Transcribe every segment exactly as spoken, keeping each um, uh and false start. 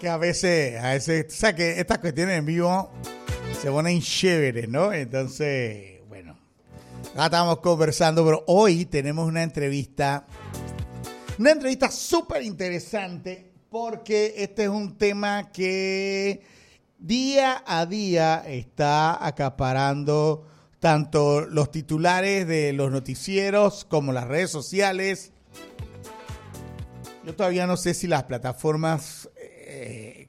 que a veces, a veces, o sea, que estas cuestiones en vivo se ponen chéveres, ¿no? Entonces, bueno, acá estábamos conversando, pero hoy tenemos una entrevista, una entrevista súper interesante, porque este es un tema que día a día está acaparando tanto los titulares de los noticieros como las redes sociales. Yo todavía no sé si las plataformas eh,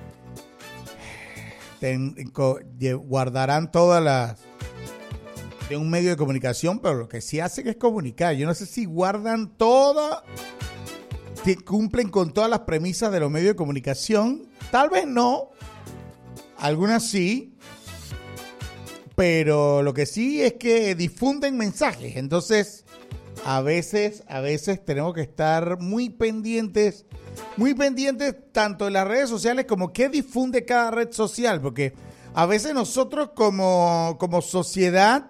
ten, co, guardarán todas las de un medio de comunicación, pero lo que sí hacen es comunicar. Yo no sé si guardan todo, si cumplen con todas las premisas de los medios de comunicación. Tal vez no, algunas sí, pero lo que sí es que difunden mensajes. Entonces, a veces, a veces tenemos que estar muy pendientes, muy pendientes tanto en las redes sociales como qué difunde cada red social, porque a veces nosotros como, como sociedad,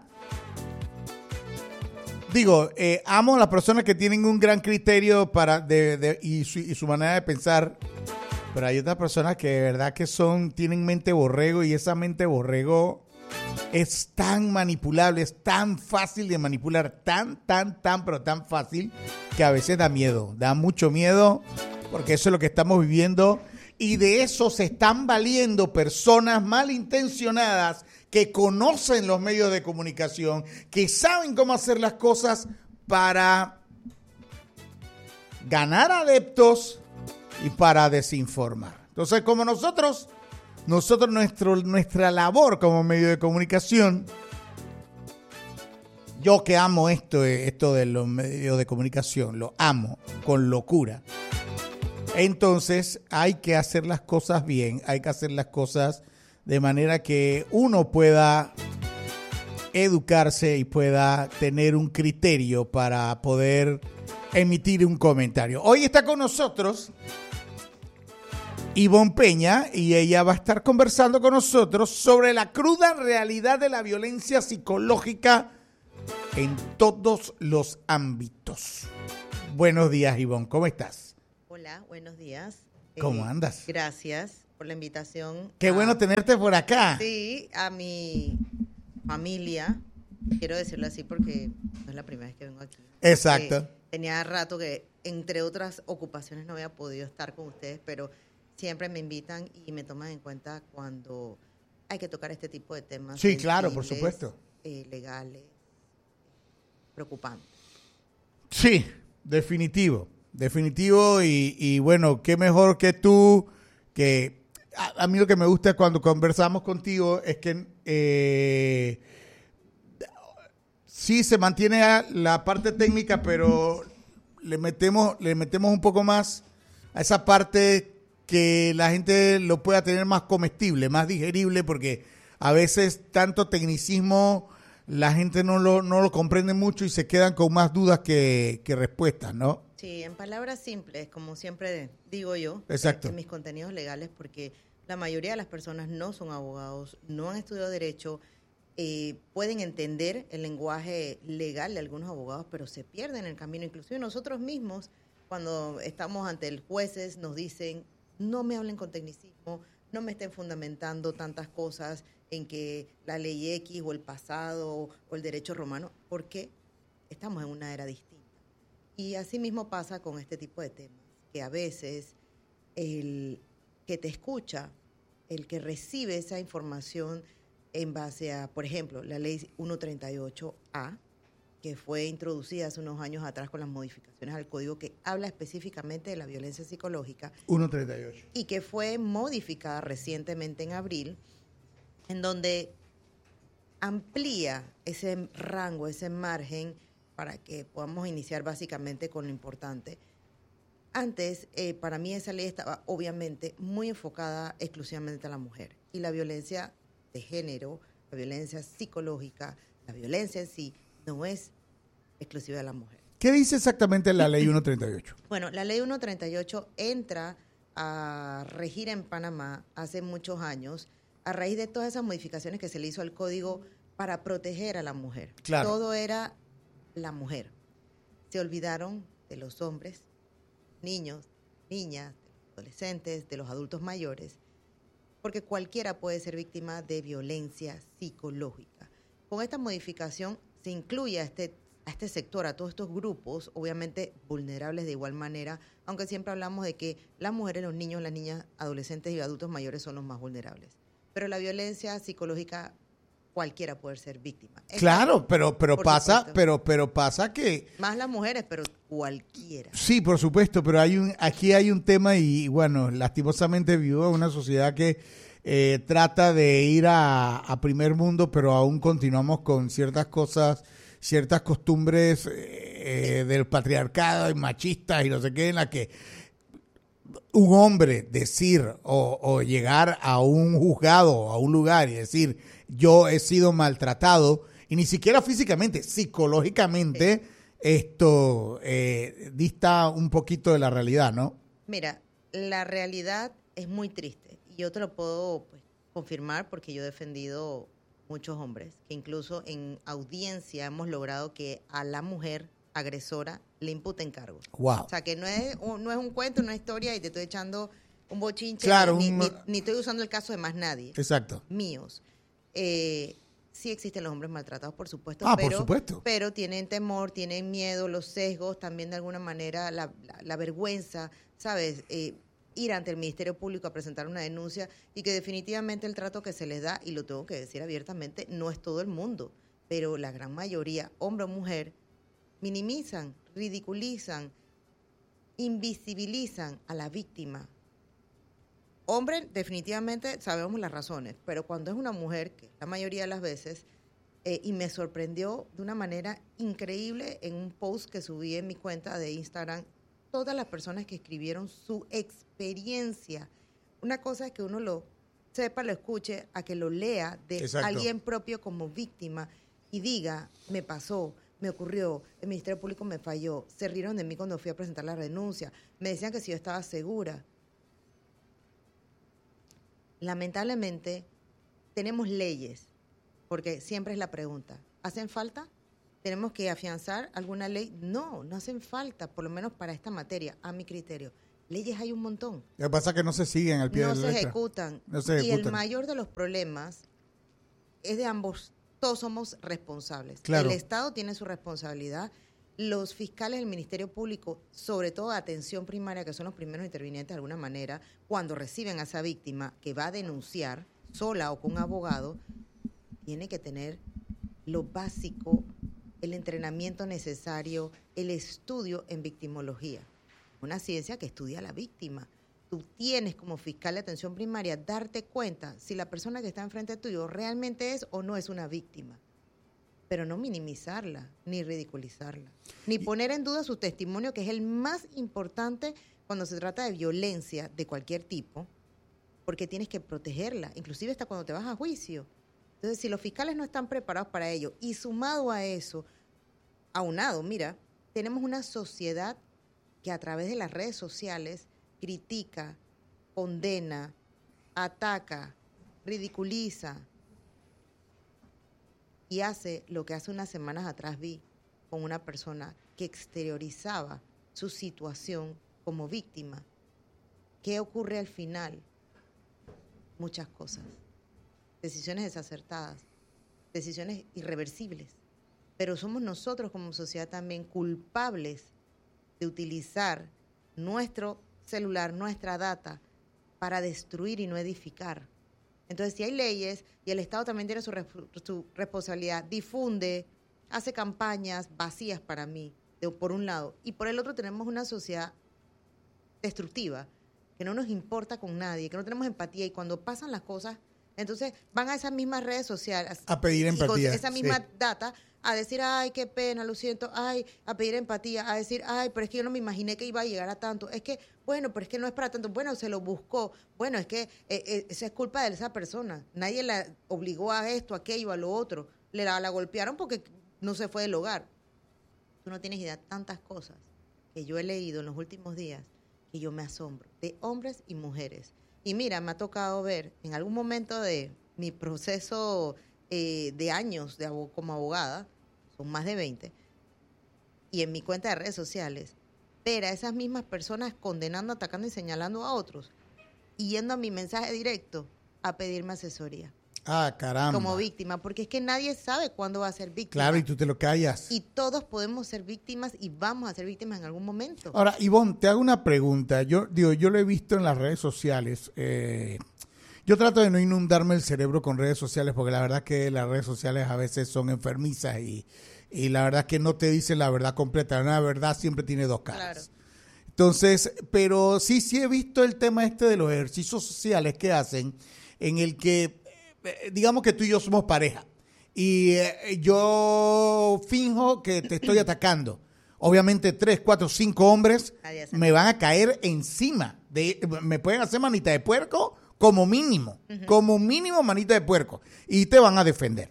digo, eh, amo a las personas que tienen un gran criterio para de, de, y, su, y su manera de pensar, pero hay otras personas que de verdad que son, tienen mente borrego, y esa mente borrego es tan manipulable, es tan fácil de manipular, tan, tan, tan, pero tan fácil, que a veces da miedo, da mucho miedo, porque eso es lo que estamos viviendo, y de eso se están valiendo personas malintencionadas que conocen los medios de comunicación, que saben cómo hacer las cosas para ganar adeptos y para desinformar. Entonces, como nosotros... Nosotros, nuestro, nuestra labor como medio de comunicación, yo que amo esto, esto de los medios de comunicación, lo amo con locura. Entonces hay que hacer las cosas bien, hay que hacer las cosas de manera que uno pueda educarse y pueda tener un criterio para poder emitir un comentario. Hoy está con nosotros Ivonne Peña, y ella va a estar conversando con nosotros sobre la cruda realidad de la violencia psicológica en todos los ámbitos. Buenos días, Ivonne, ¿cómo estás? Hola, buenos días. ¿Cómo eh, andas? Gracias por la invitación. Qué a, bueno tenerte por acá. Sí, a mi familia, quiero decirlo así porque no es la primera vez que vengo aquí. Exacto. Eh, tenía rato que, entre otras ocupaciones, no había podido estar con ustedes, pero siempre me invitan y me toman en cuenta cuando hay que tocar este tipo de temas. Sí, claro, por supuesto. Eh, legales, preocupantes. Sí, definitivo, definitivo, y, y bueno, qué mejor que tú, que a, a mí lo que me gusta cuando conversamos contigo es que eh, sí se mantiene la parte técnica, pero le metemos, le metemos un poco más a esa parte que la gente lo pueda tener más comestible, más digerible, porque a veces tanto tecnicismo la gente no lo, no lo comprende mucho y se quedan con más dudas que, que respuestas, ¿no? Sí, en palabras simples, como siempre digo yo, exacto, en mis contenidos legales, porque la mayoría de las personas no son abogados, no han estudiado derecho, eh, pueden entender el lenguaje legal de algunos abogados, pero se pierden en el camino. Inclusive nosotros mismos, cuando estamos ante el jueces, nos dicen: no me hablen con tecnicismo, no me estén fundamentando tantas cosas en que la ley X o el pasado o el derecho romano, porque estamos en una era distinta. Y así mismo pasa con este tipo de temas, que a veces el que te escucha, el que recibe esa información en base a, por ejemplo, la ley ciento treinta y ocho A, que fue introducida hace unos años atrás con las modificaciones al código, que habla específicamente de la violencia psicológica. ciento treinta y ocho. Y que fue modificada recientemente en abril, en donde amplía ese rango, ese margen, para que podamos iniciar básicamente con lo importante. Antes, eh, para mí esa ley estaba obviamente muy enfocada exclusivamente a la mujer. Y la violencia de género, la violencia psicológica, la violencia en sí, no es exclusiva de la mujer. ¿Qué dice exactamente la ley ciento treinta y ocho? Bueno, la ley ciento treinta y ocho entra a regir en Panamá hace muchos años a raíz de todas esas modificaciones que se le hizo al código para proteger a la mujer. Claro. Todo era la mujer. Se olvidaron de los hombres, niños, niñas, adolescentes, de los adultos mayores, porque cualquiera puede ser víctima de violencia psicológica. Con esta modificación se incluye a este, a este sector, a todos estos grupos, obviamente vulnerables de igual manera, aunque siempre hablamos de que las mujeres, los niños, las niñas, adolescentes y adultos mayores son los más vulnerables. Pero la violencia psicológica, cualquiera puede ser víctima. Esta, claro, pero pero pasa, supuesto. pero pero pasa que Más las mujeres, pero cualquiera. sí, por supuesto, pero hay un aquí hay un tema y bueno, lastimosamente vivo en una sociedad que eh, trata de ir a, a primer mundo, pero aún continuamos con ciertas cosas, ciertas costumbres eh, del patriarcado y machistas y no sé qué, en la que un hombre decir o, o llegar a un juzgado, a un lugar y decir yo he sido maltratado, y ni siquiera físicamente, psicológicamente, sí. esto eh, dista un poquito de la realidad, ¿no? Mira, la realidad es muy triste y yo te lo puedo pues, confirmar porque yo he defendido muchos hombres, que incluso en audiencia hemos logrado que a la mujer agresora le imputen cargos. Wow. O sea, que no es, un, no es un cuento, una historia y te estoy echando un bochinche, claro, ni, un... ni, ni estoy usando el caso de más nadie. Exacto. Míos. Eh, sí existen los hombres maltratados, por supuesto, ah, pero, por supuesto. pero tienen temor, tienen miedo, los sesgos, también de alguna manera la, la, la vergüenza, ¿sabes? Eh, ir ante el Ministerio Público a presentar una denuncia y que definitivamente el trato que se les da, y lo tengo que decir abiertamente, no es todo el mundo, pero la gran mayoría, hombre o mujer, minimizan, ridiculizan, invisibilizan a la víctima. Hombre, definitivamente sabemos las razones, pero cuando es una mujer, que la mayoría de las veces, eh, y me sorprendió de una manera increíble en un post que subí en mi cuenta de Instagram, todas las personas que escribieron su experiencia. Una cosa es que uno lo sepa, lo escuche, a que lo lea de Exacto. alguien propio como víctima y diga, me pasó, me ocurrió, el Ministerio Público me falló, se rieron de mí cuando fui a presentar la renuncia, me decían que si yo estaba segura. Lamentablemente, tenemos leyes, porque siempre es la pregunta, ¿hacen falta? ¿Tenemos que afianzar alguna ley? No, no hacen falta, por lo menos para esta materia, a mi criterio. Leyes hay un montón. Lo que pasa es que no se siguen al pie no de la se letra. ejecutan. No se ejecutan. Y el mayor de los problemas es de ambos, todos somos responsables. Claro. El Estado tiene su responsabilidad, los fiscales del Ministerio Público, sobre todo de atención primaria, que son los primeros intervinientes de alguna manera, cuando reciben a esa víctima que va a denunciar, sola o con un abogado, tiene que tener lo básico, el entrenamiento necesario, el estudio en victimología. Una ciencia que estudia a la víctima. Tú tienes como fiscal de atención primaria darte cuenta si la persona que está enfrente tuyo realmente es o no es una víctima. Pero no minimizarla, ni ridiculizarla, ni poner en duda su testimonio, que es el más importante cuando se trata de violencia de cualquier tipo, porque tienes que protegerla, inclusive hasta cuando te vas a juicio. Entonces, si los fiscales no están preparados para ello, y sumado a eso, aunado, mira, tenemos una sociedad que a través de las redes sociales critica, condena, ataca, ridiculiza, y hace lo que hace unas semanas atrás vi con una persona que exteriorizaba su situación como víctima. ¿Qué ocurre al final? Muchas cosas. Decisiones desacertadas, decisiones irreversibles. Pero somos nosotros como sociedad también culpables de utilizar nuestro celular, nuestra data, para destruir y no edificar. Entonces, si hay leyes y el Estado también tiene su, su responsabilidad, difunde, hace campañas vacías para mí, de, por un lado, y por el otro tenemos una sociedad destructiva, que no nos importa con nadie, que no tenemos empatía, y cuando pasan las cosas, entonces van a esas mismas redes sociales a pedir empatía, con esa misma sí. data, a decir, ay, qué pena, lo siento, ay, a pedir empatía, a decir, ay, pero es que yo no me imaginé que iba a llegar a tanto, es que, bueno, pero es que no es para tanto, bueno, se lo buscó, bueno, es que eh, eh, esa es culpa de esa persona, nadie la obligó a esto, a aquello, a lo otro, le la, la golpearon porque no se fue del hogar. Tú no tienes idea de tantas cosas que yo he leído en los últimos días que yo me asombro, de hombres y mujeres. Y mira, me ha tocado ver en algún momento de mi proceso eh, de años de abo- como abogada, son más de veinte, y en mi cuenta de redes sociales, ver a esas mismas personas condenando, atacando y señalando a otros, y yendo a mi mensaje directo a pedirme asesoría. Ah, caramba. Como víctima, porque es que nadie sabe cuándo va a ser víctima. Claro, y tú te lo callas. Y todos podemos ser víctimas y vamos a ser víctimas en algún momento. Ahora, Ivonne, te hago una pregunta. Yo digo, yo lo he visto en las redes sociales. Eh, yo trato de no inundarme el cerebro con redes sociales porque la verdad que las redes sociales a veces son enfermizas y, y la verdad que no te dicen la verdad completa. La verdad siempre tiene dos caras. Claro. Entonces, pero sí, sí he visto el tema este de los ejercicios sociales que hacen en el que digamos que tú y yo somos pareja y eh, yo finjo que te estoy atacando. Obviamente tres, cuatro, cinco hombres me van a caer encima. De, me pueden hacer manita de puerco como mínimo, uh-huh. como mínimo manita de puerco y te van a defender.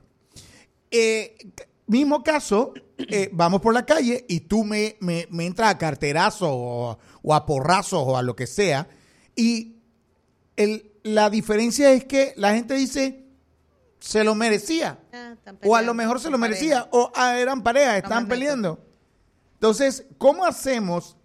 Eh, mismo caso, eh, vamos por la calle y tú me, me, me entras a carterazo o, o a porrazos o a lo que sea y el, la diferencia es que la gente dice se lo merecía. Ah, o a lo mejor se lo merecía. Pareja. O ah, eran parejas, estaban peleando. Entonces, ¿cómo hacemos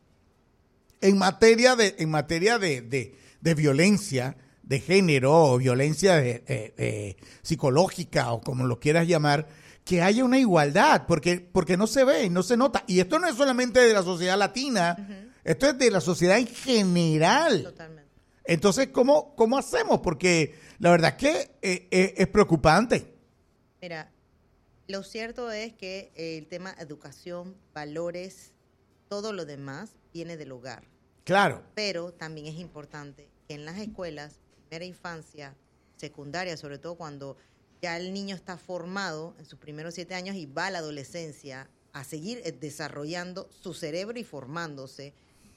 en materia de, en materia de, de, de violencia de género o violencia de, de, de psicológica o como lo quieras llamar, que haya una igualdad? Porque, porque no se ve, no se nota. Y esto no es solamente de la sociedad latina, uh-huh. esto es de la sociedad en general. Totalmente. Entonces, ¿cómo, cómo hacemos? Porque la verdad es que eh, eh, es preocupante. Mira, lo cierto es que el tema educación, valores, todo lo demás viene del hogar. Claro. Pero también es importante que en las escuelas, primera infancia, secundaria, sobre todo cuando ya el niño está formado en sus primeros siete años y va a la adolescencia a seguir desarrollando su cerebro y formándose,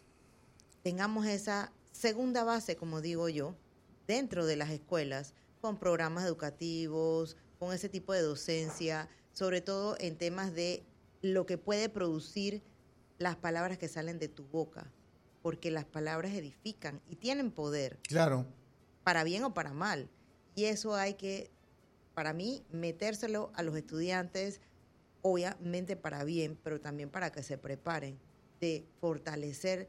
tengamos esa segunda base, como digo yo, dentro de las escuelas, con programas educativos, con ese tipo de docencia, sobre todo en temas de lo que puede producir las palabras que salen de tu boca, porque las palabras edifican y tienen poder. Claro. Para bien o para mal. Y eso hay que, para mí, metérselo a los estudiantes, obviamente para bien, pero también para que se preparen de fortalecer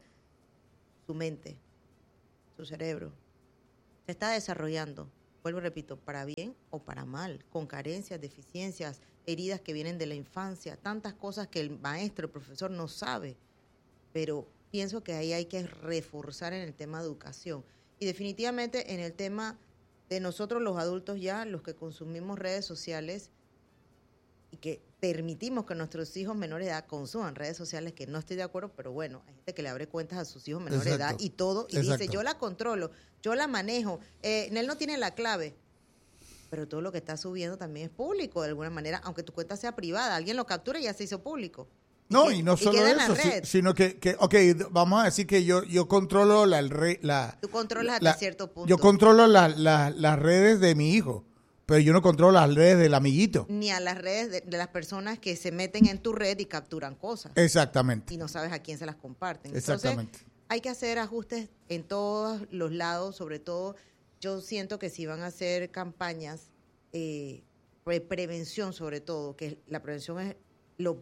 su mente, su cerebro. Se está desarrollando, vuelvo y repito, para bien o para mal, con carencias, deficiencias, heridas que vienen de la infancia, tantas cosas que el maestro, el profesor no sabe, pero pienso que ahí hay que reforzar en el tema de educación. Y definitivamente en el tema de nosotros los adultos ya, los que consumimos redes sociales y que permitimos que nuestros hijos menores de edad consuman redes sociales, que no estoy de acuerdo, pero bueno, hay gente que le abre cuentas a sus hijos menores Exacto. de edad y todo, y Exacto. dice, yo la controlo, yo la manejo, eh, él no tiene la clave, pero todo lo que está subiendo también es público de alguna manera, aunque tu cuenta sea privada, alguien lo captura y ya se hizo público. No, y, y no y solo eso, si, sino que, que, ok, vamos a decir que yo yo controlo la... la Tú controlas la, hasta cierto punto. Yo controlo la, la, las redes de mi hijo, pero yo no controlo las redes del amiguito. Ni a las redes de, de las personas que se meten en tu red y capturan cosas. Exactamente. Y no sabes a quién se las comparten. Exactamente. Entonces, hay que hacer ajustes en todos los lados, sobre todo yo siento que si van a hacer campañas eh, de prevención sobre todo, que la prevención es lo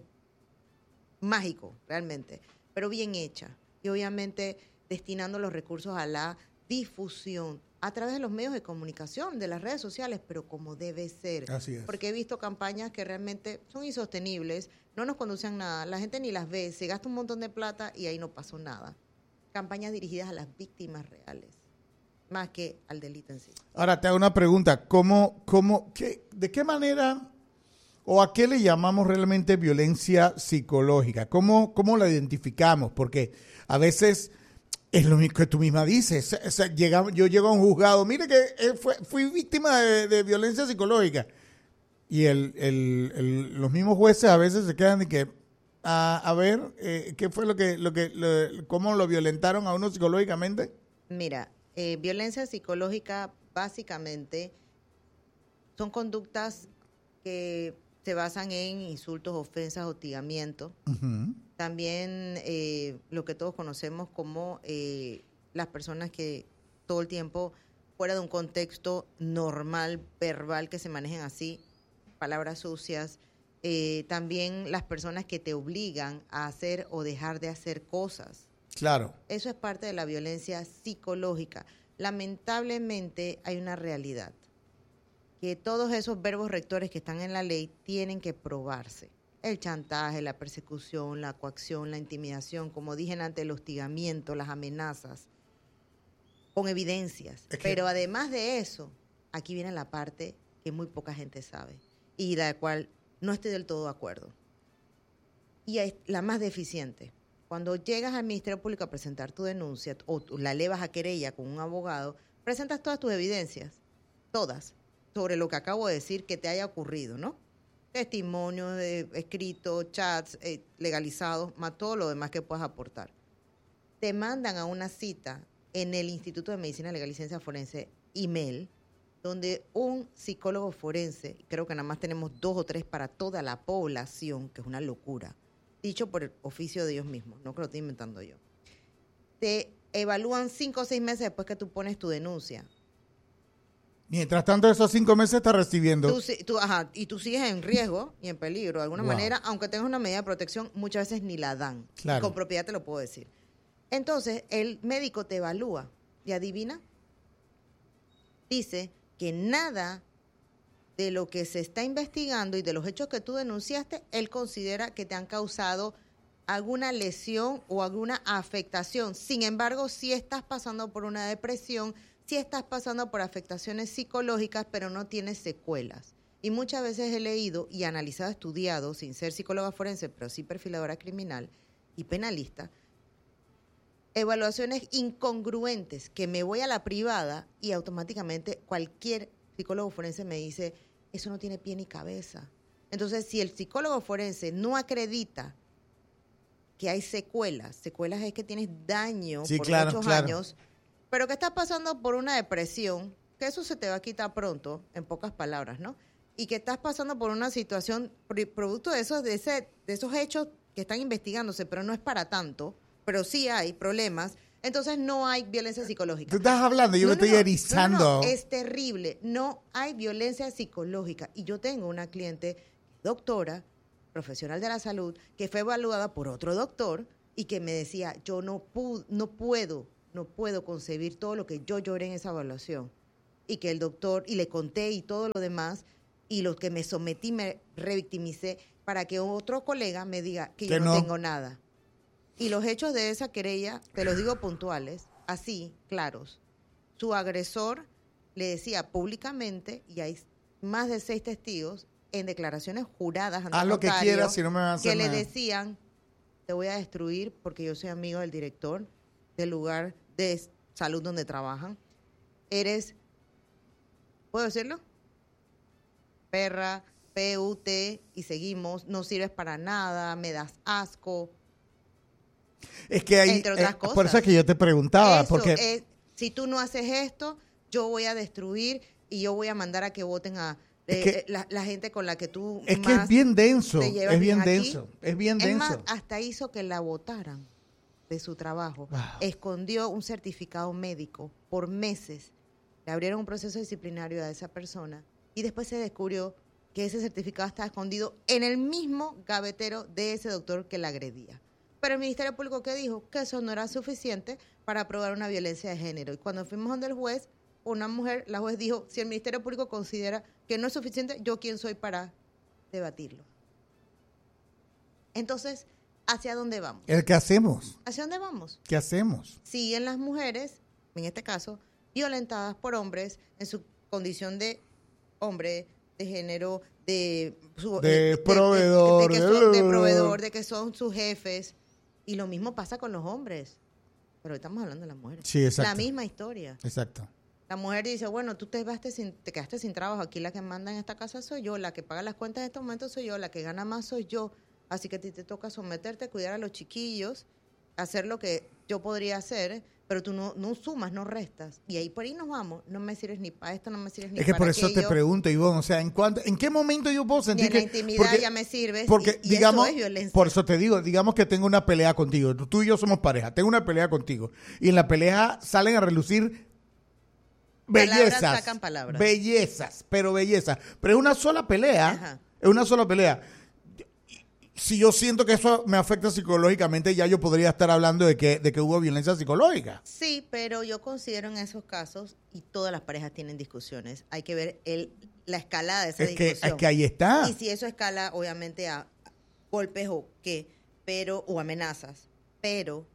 mágico realmente, pero bien hecha. Y obviamente destinando los recursos a la difusión a través de los medios de comunicación, de las redes sociales, pero como debe ser. Así es. Porque he visto campañas que realmente son insostenibles, no nos conducen a nada, la gente ni las ve, se gasta un montón de plata y ahí no pasó nada. Campañas dirigidas a las víctimas reales, más que al delito en sí. Ahora te hago una pregunta, ¿cómo, cómo, qué, de qué manera o a qué le llamamos realmente violencia psicológica? ¿Cómo, cómo la identificamos? Porque a veces... Es lo mismo que tú misma dices. O sea, llegamos, yo llego a un juzgado, mire que eh, fue, fui víctima de, de violencia psicológica. Y el, el, el, los mismos jueces a veces se quedan de que, a, a ver, eh, ¿qué fue lo que, lo que, lo, cómo lo violentaron a uno psicológicamente? Mira, eh, violencia psicológica básicamente son conductas que se basan en insultos, ofensas, hostigamiento. Uh-huh. También eh, lo que todos conocemos como eh, las personas que todo el tiempo, fuera de un contexto normal, verbal, que se manejen así, palabras sucias. Eh, también las personas que te obligan a hacer o dejar de hacer cosas. Claro. Eso es parte de la violencia psicológica. Lamentablemente hay una realidad, que todos esos verbos rectores que están en la ley tienen que probarse. El chantaje, la persecución, la coacción, la intimidación, como dije antes, el hostigamiento, las amenazas, con evidencias. Es que... Pero además de eso, aquí viene la parte que muy poca gente sabe y la cual no estoy del todo de acuerdo. Y es la más deficiente. Cuando llegas al Ministerio Público a presentar tu denuncia o la elevas a querella con un abogado, presentas todas tus evidencias, todas, sobre lo que acabo de decir que te haya ocurrido, ¿no? Testimonios eh, escritos, chats eh, legalizados, más todo lo demás que puedas aportar. Te mandan a una cita en el Instituto de Medicina Legal y Ciencia Forense, I M E L, donde un psicólogo forense, creo que nada más tenemos dos o tres para toda la población, que es una locura, dicho por el oficio de ellos mismos, no que lo estoy inventando yo. Te evalúan cinco o seis meses después que tú pones tu denuncia. Mientras tanto, esos cinco meses estás recibiendo. Tú, tú, ajá, y tú sigues en riesgo y en peligro. De alguna wow. manera, aunque tengas una medida de protección, muchas veces ni la dan. Claro. Con propiedad te lo puedo decir. Entonces, el médico te evalúa y adivina. Dice que nada de lo que se está investigando y de los hechos que tú denunciaste, él considera que te han causado alguna lesión o alguna afectación. Sin embargo, si estás pasando por una depresión, si estás pasando por afectaciones psicológicas, pero no tienes secuelas. Y muchas veces he leído y analizado, estudiado, sin ser psicóloga forense, pero sí perfiladora criminal y penalista, evaluaciones incongruentes, que me voy a la privada y automáticamente cualquier psicólogo forense me dice, eso no tiene pie ni cabeza. Entonces, si el psicólogo forense no acredita que hay secuelas, secuelas es que tienes daño sí, por claro, muchos claro. años, pero que estás pasando por una depresión, que eso se te va a quitar pronto, en pocas palabras, ¿no? Y que estás pasando por una situación, producto de esos, de ese, de esos hechos que están investigándose, pero no es para tanto, pero sí hay problemas, entonces no hay violencia psicológica. Tú estás hablando, yo no, me no, estoy no, erizando. No, no, es terrible, no hay violencia psicológica. Y yo tengo una cliente, doctora, profesional de la salud, que fue evaluada por otro doctor y que me decía, yo no, pu- no puedo, no puedo concebir todo lo que yo lloré en esa evaluación. Y que el doctor, y le conté y todo lo demás, y lo que me sometí, me revictimicé, para que otro colega me diga que, que yo no, no tengo nada. Y los hechos de esa querella, te los digo puntuales, así, claros. Su agresor le decía públicamente, y hay más de seis testigos, en declaraciones juradas ante haz lo notario, que quieras, si no me vas a hacer que nada. le decían, te voy a destruir porque yo soy amigo del director del lugar de salud donde trabajan. Eres, ¿puedo decirlo? Perra, P U T, y seguimos, no sirves para nada, me das asco. Es que hay, entre otras eh, cosas. por eso es que yo te preguntaba, Eso porque es, si tú no haces esto, yo voy a destruir y yo voy a mandar a que voten a eh, es que, eh, la, la gente con la que tú es más que es bien denso, te llevas es bien aquí. denso, es bien Es denso. más, hasta hizo que la votaran de su trabajo. Wow. Escondió un certificado médico por meses. Le abrieron un proceso disciplinario a esa persona y después se descubrió que ese certificado estaba escondido en el mismo gavetero de ese doctor que la agredía. Pero el Ministerio Público, ¿qué dijo? Que eso no era suficiente para probar una violencia de género. Y cuando fuimos donde el juez, una mujer, la juez dijo, si el Ministerio Público considera que no es suficiente, ¿yo quién soy para debatirlo? Entonces, ¿hacia dónde vamos? ¿El qué hacemos? ¿Hacia dónde vamos? ¿Qué hacemos? Siguen las mujeres, en este caso, violentadas por hombres en su condición de hombre, de género, de, su, de, de, proveedor, de, de, de, que son, de proveedor, de que son sus jefes. Y lo mismo pasa con los hombres. Pero hoy estamos hablando de las mujeres. Sí, exacto. La misma historia. Exacto. La mujer dice, bueno, tú te, quedaste sin, te quedaste sin trabajo. Aquí la que manda en esta casa soy yo. La que paga las cuentas en este momento soy yo. La que gana más soy yo. Así que a ti te toca someterte, cuidar a los chiquillos, hacer lo que yo podría hacer, pero tú no, no sumas, no restas. Y ahí por ahí nos vamos. No me sirves ni para esto, no me sirves ni para aquello. Es que por eso aquello. te pregunto, Ivonne, o sea, ¿en, cuánto, ¿en qué momento yo puedo sentir que... en la que... intimidad porque, ya me sirves porque, y, y digamos, eso es violencia. Por eso te digo, digamos que tengo una pelea contigo. Tú y yo somos pareja. Tengo una pelea contigo. Y en la pelea salen a relucir bellezas. Palabras sacan palabras. Bellezas, pero bellezas. Pero es una sola pelea. Ajá. Es una sola pelea. si yo siento que eso me afecta psicológicamente, ya yo podría estar hablando de que, de que hubo violencia psicológica. Sí, pero yo considero en esos casos, y todas las parejas tienen discusiones, hay que ver el, la escalada de esa Es que, discusión. es que ahí está. Y si eso escala, obviamente, a golpes o qué, pero, o amenazas. Pero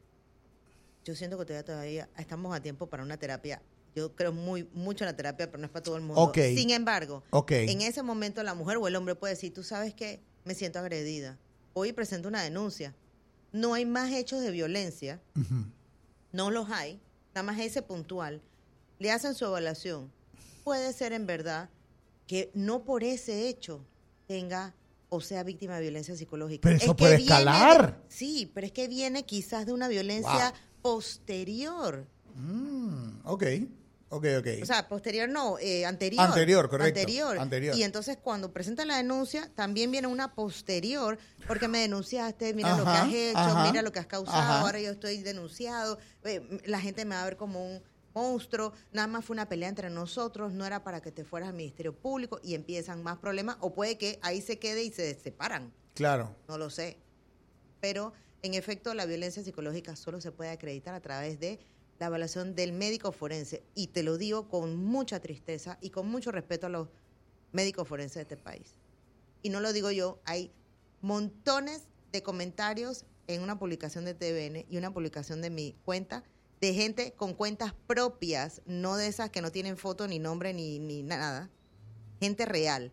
yo siento que todavía, todavía estamos a tiempo para una terapia. Yo creo muy mucho en la terapia, pero no es para todo el mundo. Okay. Sin embargo, Okay. en ese momento la mujer o el hombre puede decir, tú sabes qué, me siento agredida. Hoy presento una denuncia. No hay más hechos de violencia. Uh-huh. No los hay. Nada más ese puntual. Le hacen su evaluación. Puede ser en verdad que no por ese hecho tenga o sea víctima de violencia psicológica. Pero eso es puede que viene escalar. de, sí, pero es que viene quizás de una violencia Wow. posterior. Mm, ok, ok, ok. O sea, posterior no, eh, anterior. Anterior, correcto. Anterior. Anterior. Y entonces cuando presenta la denuncia, también viene una posterior, porque me denunciaste, mira Ajá, lo que has hecho, ajá, mira lo que has causado, ajá. ahora yo estoy denunciado, eh, la gente me va a ver como un monstruo, nada más fue una pelea entre nosotros, no era para que te fueras al Ministerio Público y empiezan más problemas, o puede que ahí se quede y se separan. Claro. No lo sé. Pero, en efecto, la violencia psicológica solo se puede acreditar a través de la evaluación del médico forense. Y te lo digo con mucha tristeza y con mucho respeto a los médicos forenses de este país. Y no lo digo yo, hay montones de comentarios en una publicación de T V N y una publicación de mi cuenta de gente con cuentas propias, no de esas que no tienen foto, ni nombre, ni, ni nada. Gente real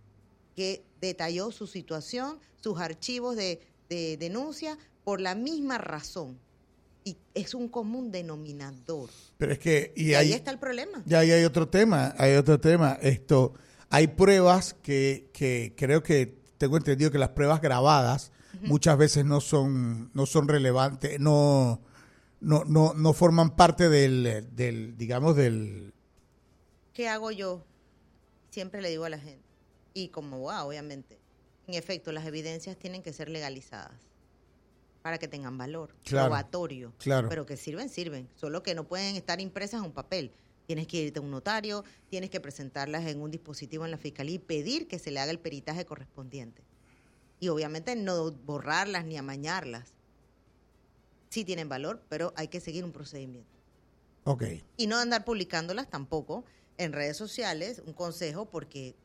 que detalló su situación, sus archivos de, de denuncia por la misma razón. Y es un común denominador. Pero es que... Y, Y ahí hay, está el problema. Ya ahí hay otro tema, hay otro tema. Esto, hay pruebas que, que creo que tengo entendido que las pruebas grabadas uh-huh. muchas veces no son, no son relevantes, no, no, no, no forman parte del, del, digamos, del... ¿Qué hago yo? Siempre le digo a la gente, y como abogada, obviamente, en efecto, las evidencias tienen que ser legalizadas para que tengan valor, claro, probatorio, claro. pero que sirven, sirven, solo que no pueden estar impresas en un papel. Tienes que irte a un notario, tienes que presentarlas en un dispositivo en la fiscalía y pedir que se le haga el peritaje correspondiente. Y obviamente no borrarlas ni amañarlas. Sí tienen valor, pero hay que seguir un procedimiento. Ok. Y no andar publicándolas tampoco en redes sociales, un consejo, porque